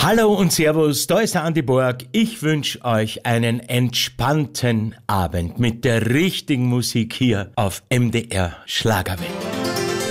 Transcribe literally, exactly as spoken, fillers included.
Hallo und Servus, da ist der Andi Borg. Ich wünsche euch einen entspannten Abend mit der richtigen Musik hier auf M D R Schlagerwelle.